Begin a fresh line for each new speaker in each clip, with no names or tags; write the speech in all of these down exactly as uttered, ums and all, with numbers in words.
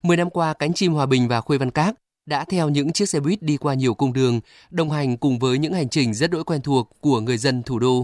Mười năm qua, cánh chim Hòa Bình và Khuê Văn Các đã theo những chiếc xe buýt đi qua nhiều cung đường, đồng hành cùng với những hành trình rất đỗi quen thuộc của người dân thủ đô.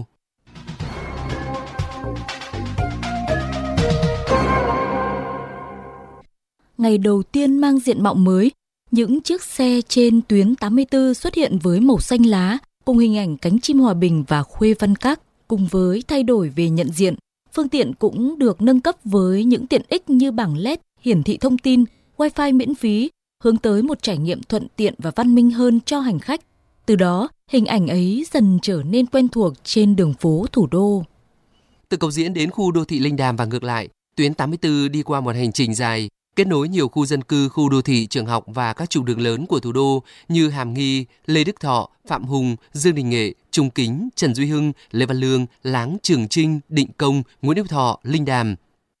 Ngày đầu tiên mang diện mạo mới, những chiếc xe trên tuyến tám mươi tư xuất hiện với màu xanh lá, cùng hình ảnh cánh chim Hòa Bình và Khuê Văn Các, cùng với thay đổi về nhận diện. Phương tiện cũng được nâng cấp với những tiện ích như bảng led, hiển thị thông tin, wifi miễn phí, hướng tới một trải nghiệm thuận tiện và văn minh hơn cho hành khách. Từ đó, hình ảnh ấy dần trở nên quen thuộc trên đường phố thủ đô.
Từ Cầu Diễn đến khu đô thị Linh Đàm và ngược lại, tuyến tám mươi tư đi qua một hành trình dài, kết nối nhiều khu dân cư, khu đô thị, trường học và các trục đường lớn của thủ đô như Hàm Nghi, Lê Đức Thọ, Phạm Hùng, Dương Đình Nghệ, Trung Kính, Trần Duy Hưng, Lê Văn Lương, Láng, Trường Trinh, Định Công, Nguyễn Đức Thọ, Linh Đàm.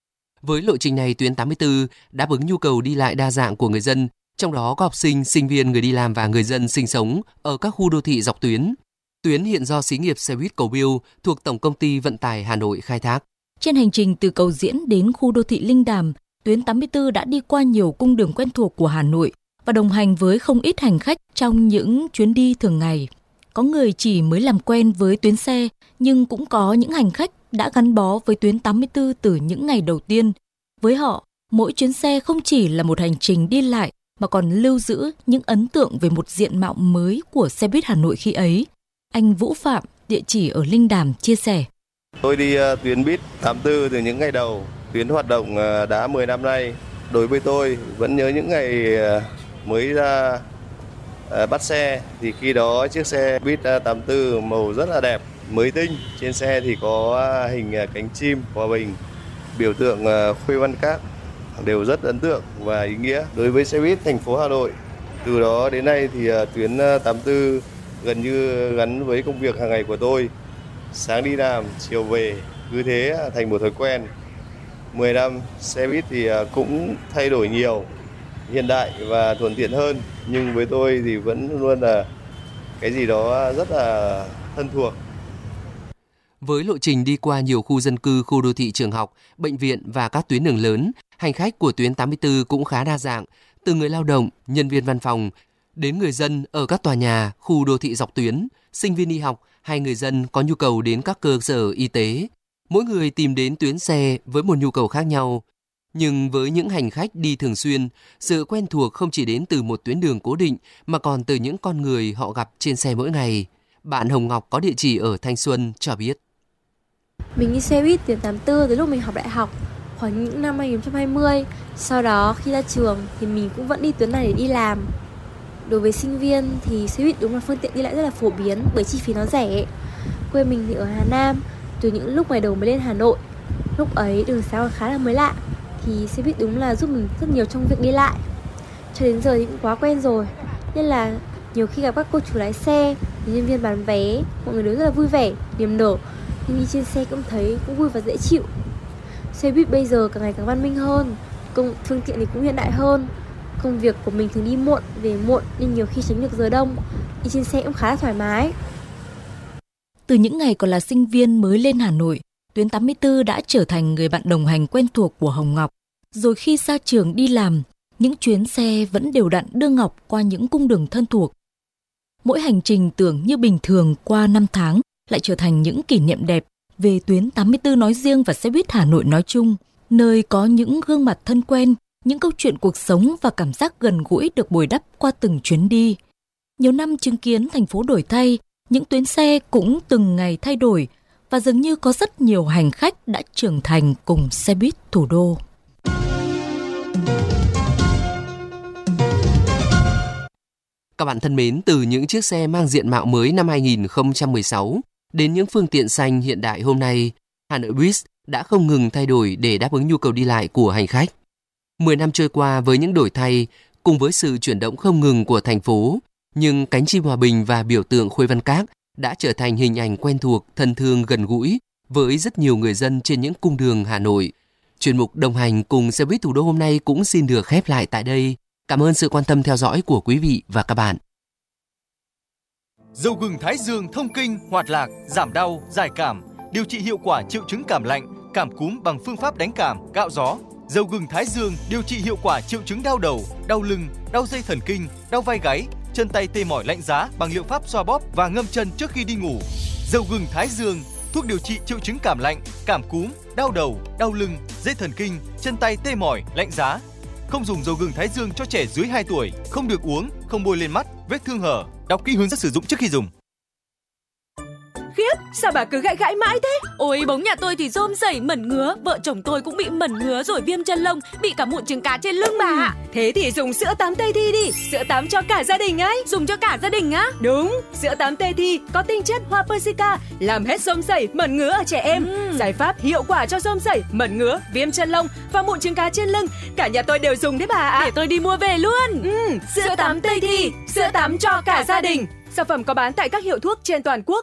Với lộ trình này, tuyến tám mươi tư đáp ứng nhu cầu đi lại đa dạng của người dân, trong đó có học sinh, sinh viên, người đi làm và người dân sinh sống ở các khu đô thị dọc tuyến. Tuyến hiện do xí nghiệp xe buýt Cầu Biêu thuộc Tổng công ty Vận tải Hà Nội khai thác.
Trên hành trình từ Cầu Diễn đến khu đô thị Linh Đàm, tuyến tám mươi tư đã đi qua nhiều cung đường quen thuộc của Hà Nội và đồng hành với không ít hành khách trong những chuyến đi thường ngày. Có người chỉ mới làm quen với tuyến xe, nhưng cũng có những hành khách đã gắn bó với tuyến tám mươi tư từ những ngày đầu tiên. Với họ, mỗi chuyến xe không chỉ là một hành trình đi lại mà còn lưu giữ những ấn tượng về một diện mạo mới của xe buýt Hà Nội khi ấy. Anh Vũ Phạm, địa chỉ ở Linh Đàm, chia sẻ.
Tôi đi uh, tuyến buýt tám mươi tư từ những ngày đầu, tuyến hoạt động uh, đã mười năm nay. Đối với tôi, vẫn nhớ những ngày uh, mới ra uh, bắt xe, thì khi đó chiếc xe buýt uh, tám mươi tư màu rất là đẹp, mới tinh. Trên xe thì có uh, hình uh, cánh chim Hòa Bình, biểu tượng uh, Khuê Văn Các, đều rất ấn tượng và ý nghĩa đối với xe buýt thành phố Hà Nội. Từ đó đến nay thì uh, tuyến uh, tám mươi tư gần như gắn với công việc hàng ngày của tôi. Sáng đi làm, chiều về, cứ thế thành một thói quen. mười năm, xe buýt thì cũng thay đổi nhiều, hiện đại và thuận tiện hơn. Nhưng với tôi thì vẫn luôn là cái gì đó rất là thân thuộc.
Với lộ trình đi qua nhiều khu dân cư, khu đô thị, trường học, bệnh viện và các tuyến đường lớn, hành khách của tuyến tám mươi tư cũng khá đa dạng, từ người lao động, nhân viên văn phòng, đến người dân ở các tòa nhà, khu đô thị dọc tuyến, sinh viên đi học hay người dân có nhu cầu đến các cơ sở y tế. Mỗi người tìm đến tuyến xe với một nhu cầu khác nhau. Nhưng với những hành khách đi thường xuyên, sự quen thuộc không chỉ đến từ một tuyến đường cố định mà còn từ những con người họ gặp trên xe mỗi ngày. Bạn Hồng Ngọc có địa chỉ ở Thanh Xuân cho biết.
Mình đi xe buýt tuyến tám mươi tư từ lúc mình học đại học, khoảng những năm hai không hai không. Sau đó khi ra trường thì mình cũng vẫn đi tuyến này để đi làm. Đối với sinh viên thì xe buýt đúng là phương tiện đi lại rất là phổ biến bởi chi phí nó rẻ. Quê mình thì ở Hà Nam, từ những lúc ngày đầu mới lên Hà Nội, lúc ấy đường xá còn khá là mới lạ, thì xe buýt đúng là giúp mình rất nhiều trong việc đi lại. Cho đến giờ thì cũng quá quen rồi, nên là nhiều khi gặp các cô chú lái xe, nhân viên bán vé, mọi người đều rất là vui vẻ, niềm nở, nhưng đi trên xe cũng thấy cũng vui và dễ chịu. Xe buýt bây giờ càng ngày càng văn minh hơn, công phương tiện thì cũng hiện đại hơn. Công việc của mình thường đi muộn, về muộn nên nhiều khi tránh được giờ đông, đi trên xe cũng khá là thoải mái.
Từ những ngày còn là sinh viên mới lên Hà Nội, tuyến tám mươi tư đã trở thành người bạn đồng hành quen thuộc của Hồng Ngọc. Rồi khi ra trường đi làm, những chuyến xe vẫn đều đặn đưa Ngọc qua những cung đường thân thuộc. Mỗi hành trình tưởng như bình thường qua năm tháng lại trở thành những kỷ niệm đẹp về tuyến tám mươi tư nói riêng và xe buýt Hà Nội nói chung, nơi có những gương mặt thân quen, những câu chuyện cuộc sống và cảm giác gần gũi được bồi đắp qua từng chuyến đi. Nhiều năm chứng kiến thành phố đổi thay, những tuyến xe cũng từng ngày thay đổi và dường như có rất nhiều hành khách đã trưởng thành cùng xe buýt thủ đô.
Các bạn thân mến, từ những chiếc xe mang diện mạo mới năm hai không một sáu đến những phương tiện xanh hiện đại hôm nay, Hà Nội Buýt đã không ngừng thay đổi để đáp ứng nhu cầu đi lại của hành khách. Mười năm trôi qua với những đổi thay, cùng với sự chuyển động không ngừng của thành phố, nhưng cánh chim Hòa Bình và biểu tượng Khuê Văn Các đã trở thành hình ảnh quen thuộc, thân thương, gần gũi với rất nhiều người dân trên những cung đường Hà Nội. Chuyên mục đồng hành cùng xe buýt thủ đô hôm nay cũng xin được khép lại tại đây. Cảm ơn sự quan tâm theo dõi của quý vị và các bạn.
Dầu gừng Thái Dương thông kinh, hoạt lạc, giảm đau, giải cảm, điều trị hiệu quả triệu chứng cảm lạnh, cảm cúm bằng phương pháp đánh cảm, gạo gió. Dầu gừng Thái Dương điều trị hiệu quả triệu chứng đau đầu, đau lưng, đau dây thần kinh, đau vai gáy, chân tay tê mỏi lạnh giá bằng liệu pháp xoa bóp và ngâm chân trước khi đi ngủ. Dầu gừng Thái Dương, thuốc điều trị triệu chứng cảm lạnh, cảm cúm, đau đầu, đau lưng, dây thần kinh, chân tay tê mỏi, lạnh giá. Không dùng dầu gừng Thái Dương cho trẻ dưới hai tuổi, không được uống, không bôi lên mắt, vết thương hở. Đọc kỹ hướng dẫn sử dụng trước khi dùng.
Khiếp, sao bà cứ gãi gãi mãi thế? Ôi, bóng nhà tôi thì rôm rẩy mẩn ngứa, vợ chồng tôi cũng bị mẩn ngứa rồi viêm chân lông, bị cả mụn trứng cá trên lưng bà ạ.
Thế thì dùng sữa tắm Tây Thi đi, sữa tắm cho cả gia đình ấy.
Dùng cho cả gia đình á?
Đúng, sữa tắm Tây Thi có tinh chất hoa persica, làm hết rôm rẩy, mẩn ngứa ở trẻ em. Ừ. Giải pháp hiệu quả cho rôm rẩy, mẩn ngứa, viêm chân lông và mụn trứng cá trên lưng. Cả nhà tôi đều dùng đấy bà ạ.
Để tôi đi mua về luôn.
Ừ, sữa, sữa tắm Tây Thi, sữa tắm cho cả gia đình. Sản phẩm có bán tại các hiệu thuốc trên toàn quốc.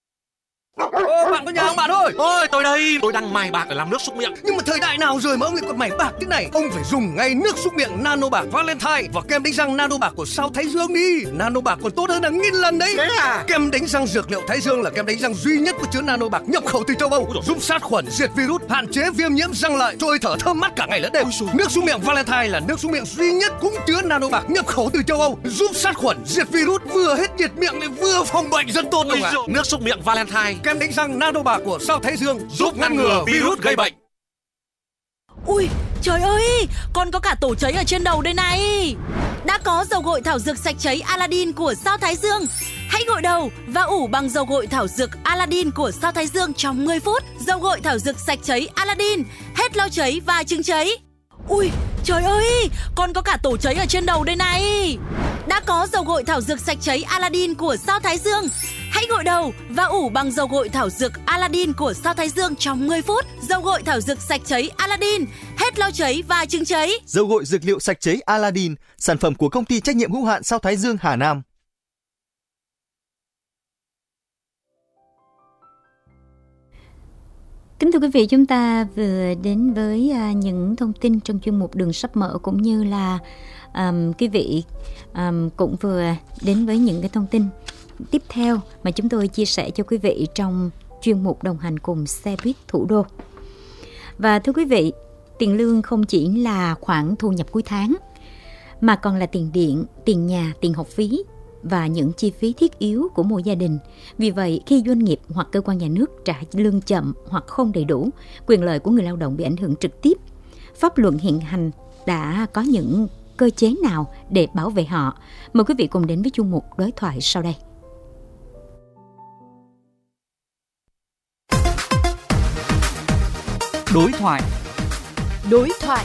Ô, bạn có nhà không bạn ơi?
Ôi, tôi đây, tôi đang mài bạc để làm nước súc miệng.
Nhưng mà thời đại nào rồi mà ông lại còn mài bạc thế này? Ông phải dùng ngay nước súc miệng Nano Bạc Valentine và kem đánh răng Nano Bạc của Sao Thái Dương đi. Nano Bạc còn tốt hơn là nghìn lần đấy.
Thế à?
Kem đánh răng dược liệu Thái Dương là kem đánh răng duy nhất có chứa Nano Bạc nhập khẩu từ châu Âu, giúp sát khuẩn, diệt virus, hạn chế viêm nhiễm răng lợi, trôi thở thơm mát cả ngày lẫn đêm. Nước súc miệng Valentine là nước súc miệng duy nhất cũng chứa Nano Bạc nhập khẩu từ châu Âu, giúp sát khuẩn, diệt virus, vừa hết nhiệt miệng lại vừa phòng bệnh rất tốt luôn ạ.
Nước súc miệng Valentine,
kem đánh răng Nano Bạc của Sao Thái Dương giúp ngăn ngừa virus gây bệnh.
Ui, trời ơi, con có cả tổ cháy ở trên đầu đây này. Đã có dầu gội thảo dược sạch cháy Aladdin của Sao Thái Dương. Hãy gội đầu và ủ bằng dầu gội thảo dược Aladdin của Sao Thái Dương trong mười phút. Dầu gội thảo dược sạch cháy Aladdin, hết lau cháy và chứng cháy. Ui, trời ơi, con có cả tổ cháy ở trên đầu đây này. Đã có dầu gội thảo dược sạch cháy Aladdin của Sao Thái Dương. Hãy gội đầu và ủ bằng dầu gội thảo dược Aladdin của Sao Thái Dương trong mười phút. Dầu gội thảo dược sạch cháy Aladdin, hết lau cháy và chứng cháy.
Dầu gội dược liệu sạch cháy Aladdin, sản phẩm của công ty trách nhiệm hữu hạn Sao Thái Dương Hà Nam.
Kính thưa quý vị, chúng ta vừa đến với uh, những thông tin trong chuyên mục Đường Sắp Mở, cũng như là um, quý vị um, cũng vừa đến với những cái thông tin tiếp theo mà chúng tôi chia sẻ cho quý vị trong chuyên mục Đồng hành cùng xe buýt thủ đô. Và thưa quý vị, tiền lương không chỉ là khoản thu nhập cuối tháng, mà còn là tiền điện, tiền nhà, tiền học phí và những chi phí thiết yếu của mỗi gia đình. Vì vậy, khi doanh nghiệp hoặc cơ quan nhà nước trả lương chậm hoặc không đầy đủ, quyền lợi của người lao động bị ảnh hưởng trực tiếp. Pháp luật hiện hành đã có những cơ chế nào để bảo vệ họ? Mời quý vị cùng đến với chuyên mục đối thoại sau đây.
Đối thoại.
Đối thoại.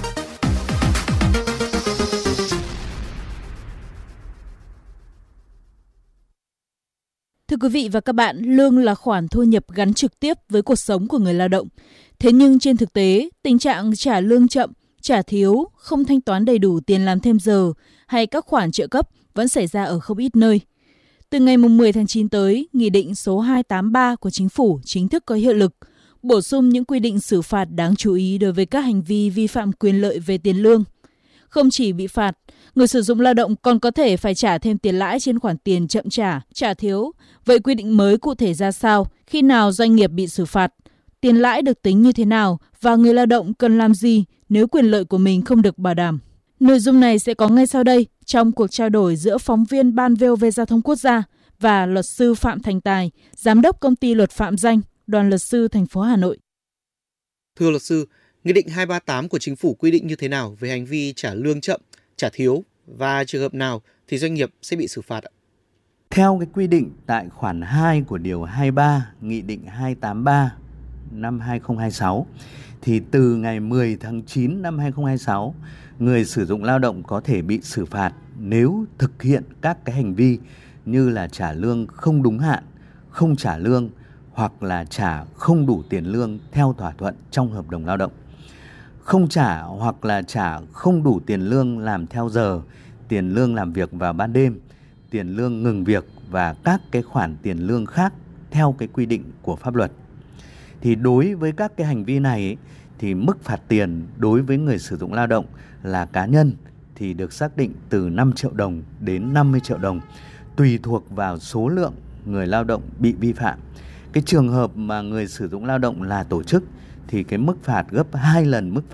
Thưa quý vị và các bạn, lương là khoản thu nhập gắn trực tiếp với cuộc sống của người lao động. Thế nhưng trên thực tế, tình trạng trả lương chậm, trả thiếu, không thanh toán đầy đủ tiền làm thêm giờ hay các khoản trợ cấp vẫn xảy ra ở không ít nơi. Từ ngày mười tháng chín tới, Nghị định số hai trăm tám mươi ba của Chính phủ chính thức có hiệu lực, bổ sung những quy định xử phạt đáng chú ý đối với các hành vi vi phạm quyền lợi về tiền lương. Không chỉ bị phạt, người sử dụng lao động còn có thể phải trả thêm tiền lãi trên khoản tiền chậm trả, trả thiếu. Vậy quy định mới cụ thể ra sao? Khi nào doanh nghiệp bị xử phạt? Tiền lãi được tính như thế nào? Và người lao động cần làm gì nếu quyền lợi của mình không được bảo đảm? Nội dung này sẽ có ngay sau đây trong cuộc trao đổi giữa phóng viên Ban vê o vê Giao thông Quốc gia và luật sư Phạm Thành Tài, giám đốc công ty luật Phạm Danh, Đoàn luật sư thành phố Hà Nội.
Thưa luật sư, Nghị định hai trăm ba mươi tám của Chính phủ quy định như thế nào về hành vi trả lương chậm, trả thiếu và trường hợp nào thì doanh nghiệp sẽ bị xử phạt ạ?
Theo cái quy định tại khoản hai của điều hai mươi ba Nghị định hai trăm tám mươi ba năm hai nghìn không trăm hai mươi sáu thì từ ngày mười tháng chín năm hai nghìn không trăm hai mươi sáu, người sử dụng lao động có thể bị xử phạt nếu thực hiện các cái hành vi như là trả lương không đúng hạn, không trả lương hoặc là trả không đủ tiền lương theo thỏa thuận trong hợp đồng lao động. Không trả hoặc là trả không đủ tiền lương làm theo giờ, tiền lương làm việc vào ban đêm, tiền lương ngừng việc và các cái khoản tiền lương khác theo cái quy định của pháp luật. Thì đối với các cái hành vi này ấy, thì mức phạt tiền đối với người sử dụng lao động là cá nhân thì được xác định từ năm triệu đồng đến năm mươi triệu đồng, tùy thuộc vào số lượng người lao động bị vi phạm. Cái trường hợp mà người sử dụng lao động là tổ chức thì cái mức phạt gấp hai lần mức phạt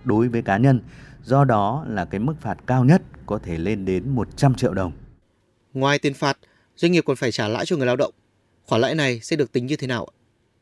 đối với cá nhân. Do đó là cái mức phạt cao nhất có thể lên đến một trăm triệu đồng.
Ngoài tiền phạt, doanh nghiệp còn phải trả lãi cho người lao động. Khoản lãi này sẽ được tính như thế nào?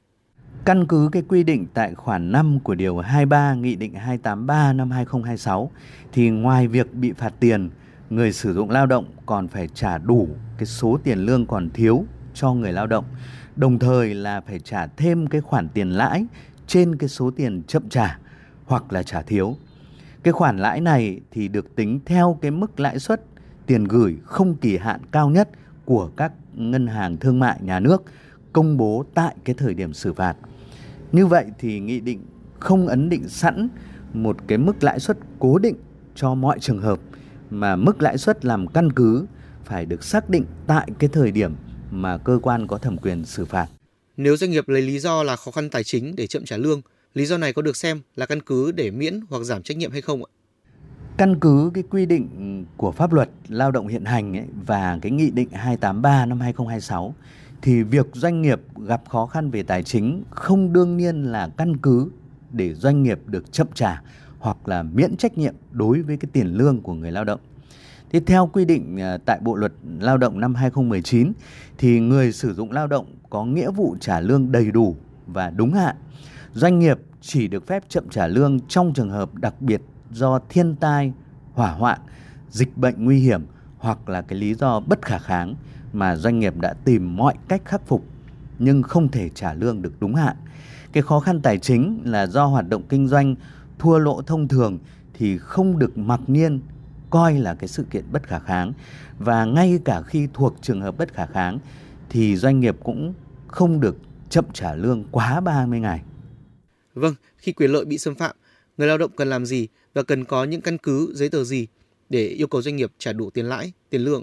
Căn cứ cái quy định tại khoản năm của điều hai mươi ba Nghị định hai tám ba năm hai không hai sáu thì ngoài việc bị phạt tiền, người sử dụng lao động còn phải trả đủ cái số tiền lương còn thiếu cho người lao động, đồng thời là phải trả thêm cái khoản tiền lãi trên cái số tiền chậm trả hoặc là trả thiếu. Cái khoản lãi này thì được tính theo cái mức lãi suất tiền gửi không kỳ hạn cao nhất của các ngân hàng thương mại nhà nước công bố tại cái thời điểm xử phạt. Như vậy thì nghị định không ấn định sẵn một cái mức lãi suất cố định cho mọi trường hợp, mà mức lãi suất làm căn cứ phải được xác định tại cái thời điểm mà cơ quan có thẩm quyền xử phạt.
Nếu doanh nghiệp lấy lý do là khó khăn tài chính để chậm trả lương, lý do này có được xem là căn cứ để miễn hoặc giảm trách nhiệm hay không ạ?
Căn cứ cái quy định của pháp luật lao động hiện hành ấy, và cái nghị định hai tám ba năm hai không hai sáu thì việc doanh nghiệp gặp khó khăn về tài chính không đương nhiên là căn cứ để doanh nghiệp được chậm trả hoặc là miễn trách nhiệm đối với cái tiền lương của người lao động. Thế theo quy định tại Bộ luật Lao động năm hai không một chín thì người sử dụng lao động có nghĩa vụ trả lương đầy đủ và đúng hạn. Doanh nghiệp chỉ được phép chậm trả lương trong trường hợp đặc biệt do thiên tai, hỏa hoạn, dịch bệnh nguy hiểm hoặc là cái lý do bất khả kháng mà doanh nghiệp đã tìm mọi cách khắc phục nhưng không thể trả lương được đúng hạn. Cái khó khăn tài chính là do hoạt động kinh doanh thua lỗ thông thường thì không được mặc nhiên coi là cái sự kiện bất khả kháng, và ngay cả khi thuộc trường hợp bất khả kháng thì doanh nghiệp cũng không được chậm trả lương quá ba mươi ngày.
Vâng, khi quyền lợi bị xâm phạm, người lao động cần làm gì và cần có những căn cứ, giấy tờ gì để yêu cầu doanh nghiệp trả đủ tiền lãi, tiền lương?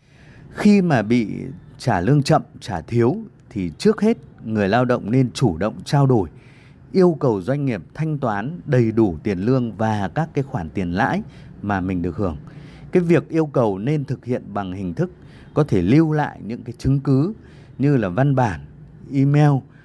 Khi mà bị trả lương chậm, trả thiếu thì trước hết người lao động nên chủ động trao đổi, yêu cầu doanh nghiệp thanh toán đầy đủ tiền lương và các cái khoản tiền lãi mà mình được hưởng. Cái việc yêu cầu nên thực hiện bằng hình thức có thể lưu lại những cái chứng cứ như là văn bản, email